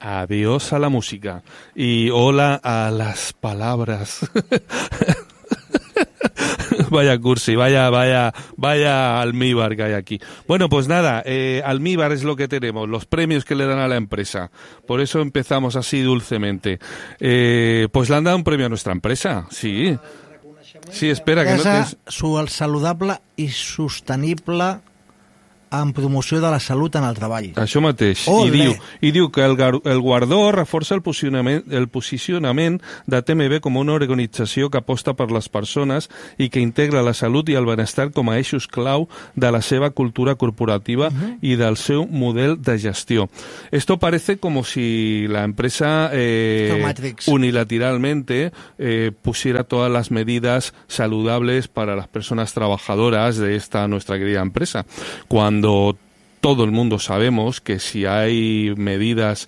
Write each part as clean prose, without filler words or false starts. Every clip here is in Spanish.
Adiós a la música y hola a las palabras. Vaya cursi, vaya almíbar que hay aquí. Bueno, pues nada, almíbar es lo que tenemos, los premios que le dan a la empresa. Por eso empezamos así dulcemente. Pues le han dado un premio a nuestra empresa, sí. Sí, espera, que no te... Su saludable i sostenible en promoció de la salut en el treball. Això mateix. I diu que el guardó reforça el posicionament de TMB com una organització que aposta per les persones i que integra la salut i el benestar com a eixos clau de la seva cultura corporativa y del seu model de gestió. Esto parece como si la empresa unilateralmente pusiera todas las medidas saludables para las personas trabajadoras de esta nuestra querida empresa. Cuando todo el mundo sabemos que si hay medidas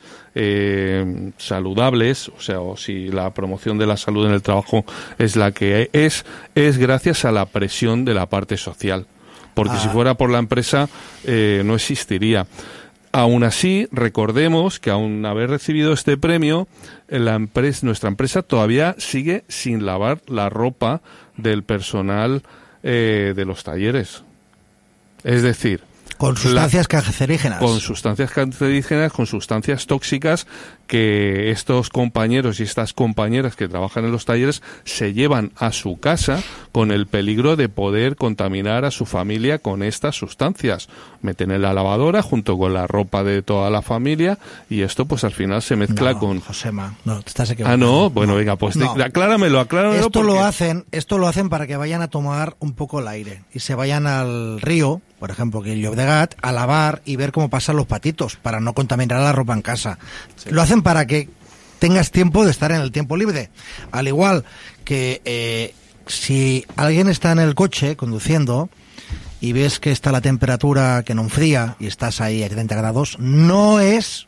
saludables, o sea, o si la promoción de la salud en el trabajo es la que es gracias a la presión de la parte social. Porque si fuera por la empresa no existiría. Aún así, recordemos que aun haber recibido este premio, nuestra empresa todavía sigue sin lavar la ropa del personal de los talleres. Es decir, con sustancias cancerígenas. Con sustancias cancerígenas, con sustancias tóxicas que estos compañeros y estas compañeras que trabajan en los talleres se llevan a su casa con el peligro de poder contaminar a su familia con estas sustancias. Meten en la lavadora junto con la ropa de toda la familia y esto pues al final se mezcla con... Josema, no, te estás equivocando. Ah, no, bueno, venga, pues no. Acláramelo. Esto porque... lo hacen para que vayan a tomar un poco el aire y se vayan al río, por ejemplo, que el Llobregat, a lavar y ver cómo pasan los patitos para no contaminar la ropa en casa. Sí. Lo hacen para que tengas tiempo de estar en el tiempo libre. Al igual que si alguien está en el coche conduciendo y ves que está la temperatura que no enfría y estás ahí a 30 grados, no es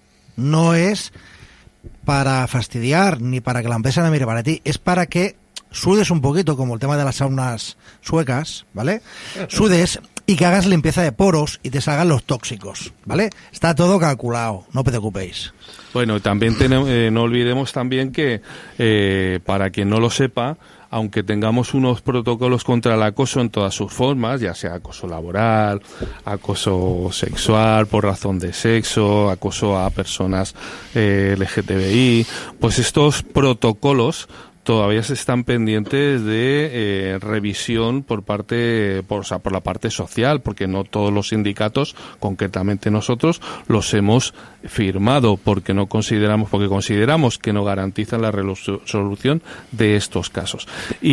para fastidiar ni para que la empresa no mire para ti, es para que sudes un poquito, como el tema de las saunas suecas, ¿vale? Sudes y que hagas limpieza de poros y te salgan los tóxicos, ¿vale? Está todo calculado, no os preocupéis. Bueno, también no olvidemos también que, para quien no lo sepa, aunque tengamos unos protocolos contra el acoso en todas sus formas, ya sea acoso laboral, acoso sexual por razón de sexo, acoso a personas LGTBI, pues estos protocolos todavía se están pendientes de revisión por la parte social, porque no todos los sindicatos, concretamente nosotros, los hemos firmado porque consideramos que no garantizan la resolución de estos casos.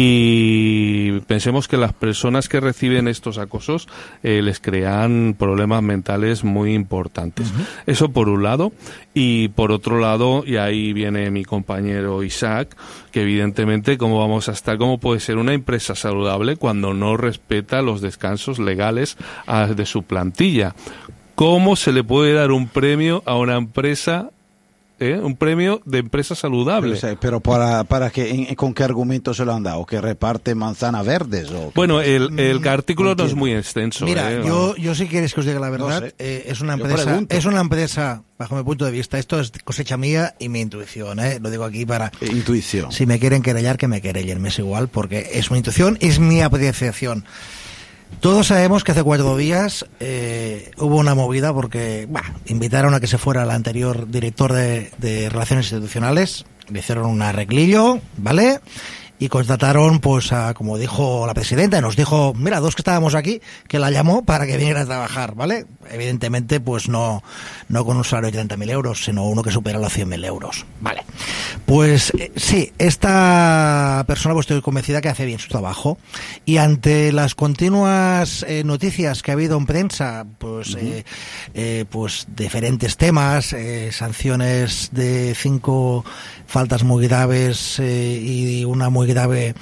Y pensemos que las personas que reciben estos acosos les crean problemas mentales muy importantes. Eso por un lado. Y por otro lado, y ahí viene mi compañero Isaac, que evidentemente cómo puede ser una empresa saludable cuando no respeta los descansos legales de su plantilla. ¿Cómo se le puede dar un premio a una empresa? Un premio de empresa saludable. Pero para que, ¿con qué argumento se lo han dado? ¿Que reparte manzanas verdes? ¿O bueno, el artículo no es muy extenso. Mira, yo si quieres que os diga la verdad, no sé. Es una empresa, bajo mi punto de vista, esto es cosecha mía y mi intuición, lo digo aquí para... Intuición. Si me quieren querellar, que me querellen, me es igual, porque es mi intuición, es mi apreciación. Todos sabemos que hace 4 días hubo una movida porque invitaron a que se fuera el anterior director de Relaciones Institucionales, le hicieron un arreglillo, ¿vale? Y contrataron, pues, como dijo la presidenta, y nos dijo, mira, 2 que estábamos aquí, que la llamó para que viniera a trabajar, ¿vale? Evidentemente, pues no con un salario de 30.000 euros, sino uno que supera los 100.000 euros, ¿vale? Pues sí, esta persona, pues estoy convencida que hace bien su trabajo, y ante las continuas noticias que ha habido en prensa, pues, pues diferentes temas, sanciones de 5 faltas muy graves y una muy grave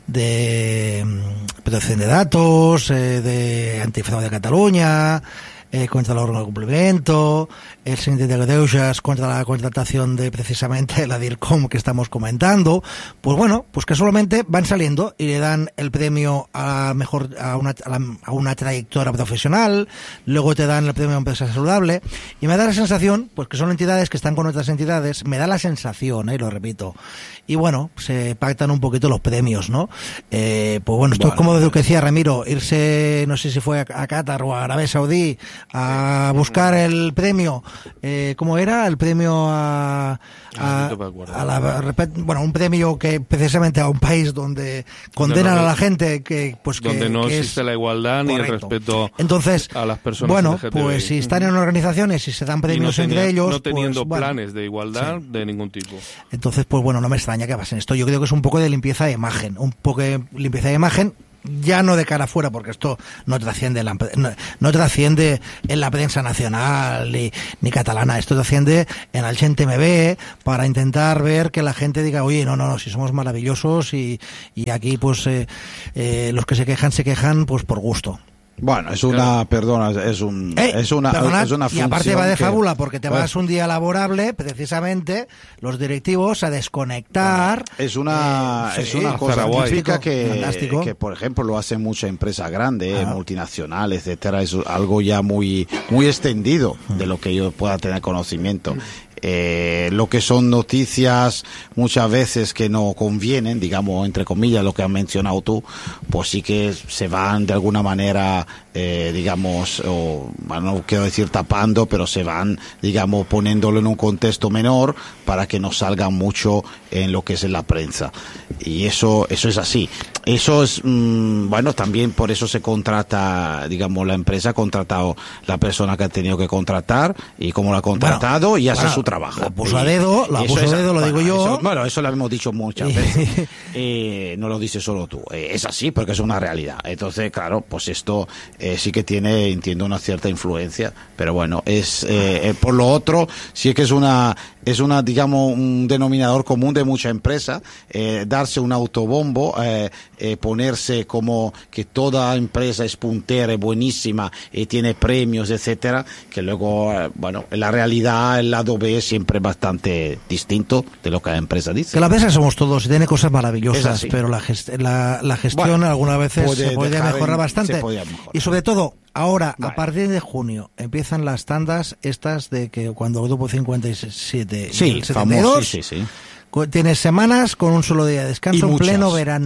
de protección de datos, de antifraude de Cataluña, contra el órgano de cumplimiento, el síndic de Greuges contra la contratación de precisamente la DIRCOM que estamos comentando, pues bueno, pues casualmente van saliendo y le dan el premio a una trayectoria profesional, luego te dan el premio a empresa saludable, y me da la sensación, pues que son entidades que están con otras entidades, me da la sensación, lo repito, y bueno, se pactan un poquito los premios, ¿no? Pues bueno, esto es como lo que decía Ramiro, irse, no sé si fue a Qatar o a Arabia Saudí a buscar el premio, ¿cómo era? El premio un premio que precisamente a un país donde condenan a la gente que donde no existe la igualdad ni el respeto. Entonces, a las personas bueno, LGTBI. Pues si están en organizaciones y se dan premios entre ellos, no teniendo pues, planes de igualdad de ningún tipo. Entonces, pues bueno, no me extraña que pasen esto. Yo creo que es un poco de limpieza de imagen, ya no de cara afuera, porque esto no trasciende en la prensa nacional ni catalana, esto trasciende en el Gent MB para intentar ver que la gente diga, oye, no, si somos maravillosos y aquí pues los que se quejan pues por gusto. Bueno, es una, perdona, es una función. Y aparte va de fábula, porque te vas un día laborable, precisamente, los directivos a desconectar. Es una cosa típica que, por ejemplo, lo hacen muchas empresas grandes, multinacionales, etcétera. Es algo ya muy extendido de lo que yo pueda tener conocimiento. Lo que son noticias muchas veces que no convienen, digamos, entre comillas, lo que has mencionado tú, pues sí que se van de alguna manera, digamos, no quiero decir tapando, pero se van, digamos, poniéndolo en un contexto menor para que no salgan mucho en lo que es en la prensa. Y eso es así. Eso es, bueno, también por eso se contrata, digamos, la empresa ha contratado la persona que ha tenido que contratar y como lo ha contratado y hace su trabajo. La puso a dedo, lo digo yo. Eso lo hemos dicho muchas veces. No lo dices solo tú. Es así porque es una realidad. Entonces, claro, pues esto sí que tiene, entiendo, una cierta influencia. Pero bueno, por lo otro, sí es que es una, digamos, un denominador común de muchas empresas, darse un autobombo, ponerse como que toda empresa es puntera, es buenísima, tiene premios, etcétera, que luego, bueno, en la realidad, el lado B es siempre bastante distinto de lo que la empresa dice. Que la empresa somos todos y tiene cosas maravillosas, pero la gestión algunas veces se podría mejorar bastante. Y sobre todo, ahora, a partir de junio, empiezan las tandas estas de que cuando el Grupo 57 y el 72, tienes semanas con un solo día de descanso en pleno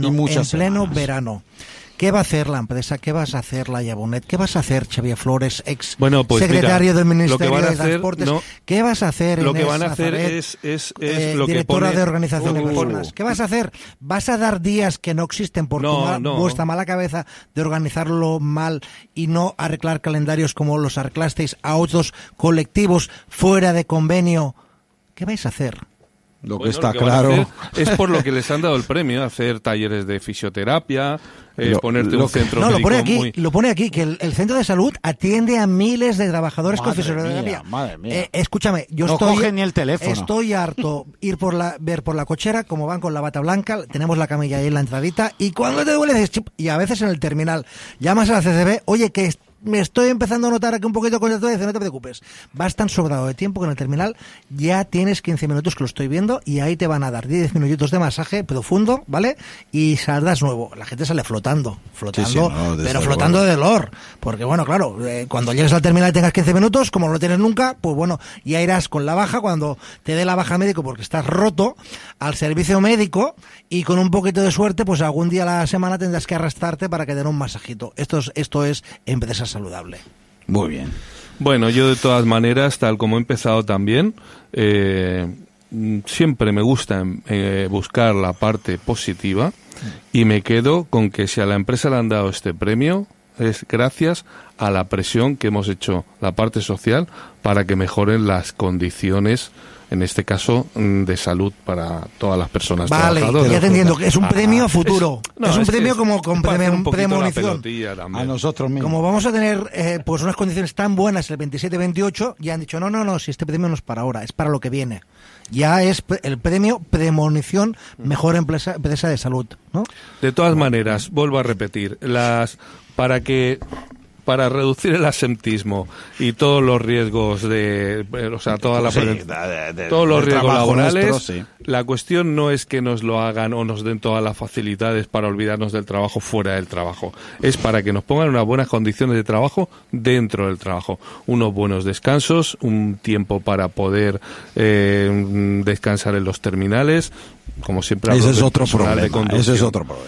verano. ¿Qué va a hacer la empresa? ¿Qué vas a hacer la Llabonet? ¿Qué vas a hacer Xavier Flores, ex secretario del Ministerio de Transportes? ¿Qué vas a hacer? Lo que van a hacer es lo que directora pone, de organización de personas. ¿Qué vas a hacer? ¿Vas a dar días que no existen por vuestra mala cabeza de organizarlo mal y no arreglar calendarios como los arreglasteis a otros colectivos fuera de convenio? ¿Qué vais a hacer? Lo que está claro es por lo que les han dado el premio, hacer talleres de fisioterapia, ponerte un centro médico lo pone aquí, que el centro de salud atiende a miles de trabajadores con fisioterapia. Madre mía. Escúchame, yo no coge ni el teléfono. Estoy harto ver por la cochera cómo van con la bata blanca, tenemos la camilla ahí en la entradita, y cuando te duele, y a veces en el terminal, llamas a la CCB, oye, que me estoy empezando a notar aquí un poquito con esto, no te preocupes, vas tan sobrado de tiempo que en el terminal ya tienes 15 minutos que lo estoy viendo y ahí te van a dar 10 minutitos de masaje profundo, ¿vale? Y saldrás nuevo. La gente sale flotando, pero flotando de dolor, porque bueno, claro, cuando llegues al terminal y tengas 15 minutos, como no lo tienes nunca, pues bueno, ya irás con la baja, cuando te dé la baja médico porque estás roto, al servicio médico, y con un poquito de suerte, pues algún día a la semana tendrás que arrastrarte para que te den un masajito. Esto es empresa saludable. Muy bien. Bueno, yo de todas maneras, tal como he empezado también, siempre me gusta buscar la parte positiva y me quedo con que si a la empresa le han dado este premio es gracias a la presión que hemos hecho la parte social para que mejoren las condiciones, en este caso, de salud para todas las personas trabajadoras. Vale, ya te entiendo, que es un premio a futuro. Es un premio como con premonición. A nosotros mismos. Como vamos a tener pues unas condiciones tan buenas el 27-28, ya han dicho, no, si este premio no es para ahora, es para lo que viene. Ya es el premio premonición mejor empresa de salud, ¿no? De todas maneras, vuelvo a repetir, para que para reducir el absentismo y todos los riesgos todos los riesgos laborales, nuestro, la cuestión no es que nos lo hagan o nos den todas las facilidades para olvidarnos del trabajo fuera del trabajo, es para que nos pongan unas buenas condiciones de trabajo dentro del trabajo, unos buenos descansos, un tiempo para poder descansar en los terminales, como siempre. Ese es otro problema.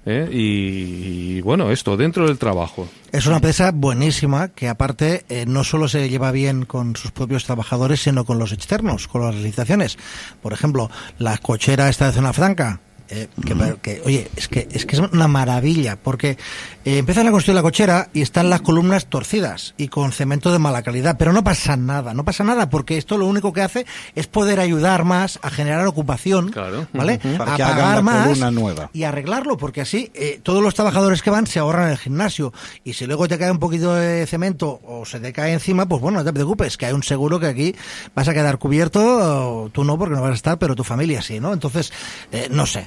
Y bueno, esto dentro del trabajo. Es una empresa buenísima que aparte no solo se lleva bien con sus propios trabajadores, sino con los externos, con las licitaciones. Por ejemplo, la cochera esta de Zona Franca. Oye, es que es una maravilla, porque empieza la construcción de la cochera y están las columnas torcidas y con cemento de mala calidad, pero no pasa nada, porque esto lo único que hace es poder ayudar más a generar ocupación, claro, ¿vale? Para a que pagar hagan más columna nueva y arreglarlo, porque así todos los trabajadores que van se ahorran el gimnasio, y si luego te cae un poquito de cemento o se te cae encima, pues bueno, no te preocupes, que hay un seguro que aquí vas a quedar cubierto, tú no, porque no vas a estar, pero tu familia sí, ¿no? Entonces, no sé.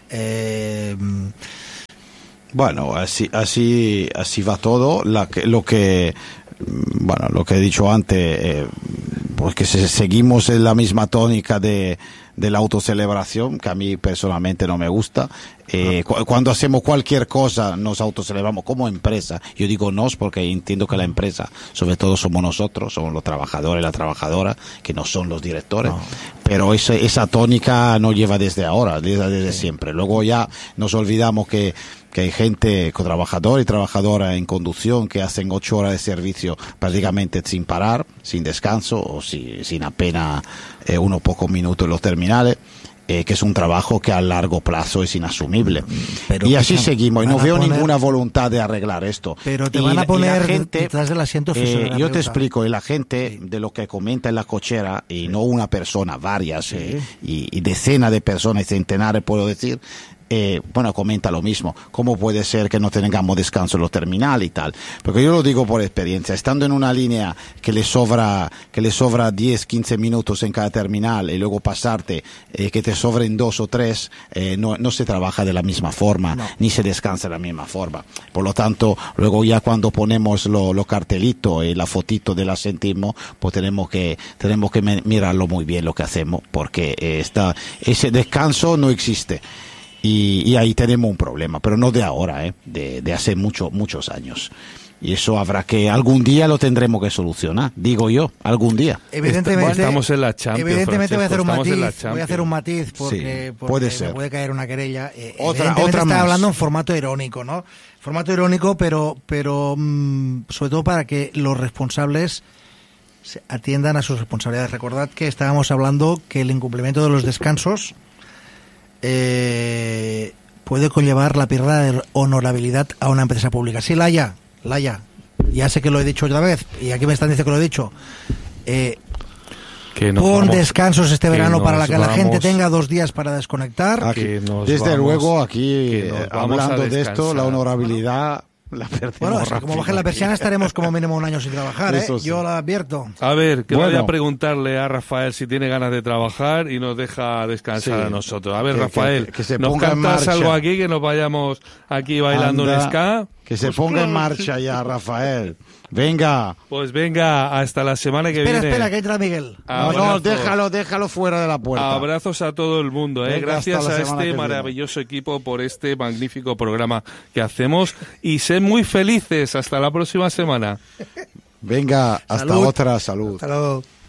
Bueno, así va todo. Lo que he dicho antes, pues que seguimos en la misma tónica de la autocelebración, que a mí personalmente no me gusta. Cuando hacemos cualquier cosa nos autocelebramos como empresa. Yo digo nos porque entiendo que la empresa, sobre todo somos nosotros, somos los trabajadores y las trabajadoras, que no son los directores. No. Pero esa tónica no lleva desde ahora, desde siempre. Luego ya nos olvidamos que hay gente, trabajador y trabajadora en conducción, que hacen 8 horas de servicio prácticamente sin parar, sin descanso o sin apenas unos pocos minutos en los terminales. Que es un trabajo que a largo plazo es inasumible. Pero y así seguimos, y no veo ninguna voluntad de arreglar esto. Pero te van a poner detrás del asiento fisioterapeuta. Yo te explico, y la gente, de lo que comenta en la cochera, y no una persona, varias, y decenas de personas, centenares puedo decir, comenta lo mismo. ¿Cómo puede ser que no tengamos descanso en los terminales y tal? Porque yo lo digo por experiencia. Estando en una línea que le sobra 10, 15 minutos en cada terminal, y luego pasarte que te sobren 2 o 3, no se trabaja de la misma forma, ni se descansa de la misma forma. Por lo tanto, luego ya cuando ponemos los cartelitos y la fotito del asentismo, pues tenemos que mirarlo muy bien lo que hacemos, porque ese descanso no existe. Y ahí tenemos un problema, pero no de ahora, de hace muchos años. Y eso algún día lo tendremos que solucionar, digo yo, algún día. Evidentemente, estamos en la Champions. Evidentemente voy a hacer un matiz porque puede ser. Me puede caer una querella. Otra está hablando en formato irónico, ¿no? Formato irónico, pero sobre todo para que los responsables se atiendan a sus responsabilidades. Recordad que estábamos hablando que el incumplimiento de los descansos puede conllevar la pérdida de honorabilidad a una empresa pública. Sí, Laia, ya sé que lo he dicho otra vez, y aquí me están diciendo que lo he dicho. Pon descansos este verano para que la gente tenga 2 días para desconectar. Desde luego, aquí hablando de esto, la honorabilidad la perdemos. Bueno, es que como baje la persiana estaremos como mínimo 1 año sin trabajar, sí. Yo lo advierto. A ver, voy a preguntarle a Rafael si tiene ganas de trabajar y nos deja descansar a nosotros. A ver, Rafael, que ¿nos cantas algo aquí, que nos vayamos aquí bailando un ska? Que se ponga en marcha ya, Rafael. Venga. Pues venga, hasta la semana que viene. Espera, que entra Miguel. No, déjalo fuera de la puerta. Abrazos a todo el mundo, Venga, gracias a este maravilloso equipo por este magnífico programa que hacemos, y sed muy felices. Hasta la próxima semana. Venga, hasta otra. Salud. Hasta luego.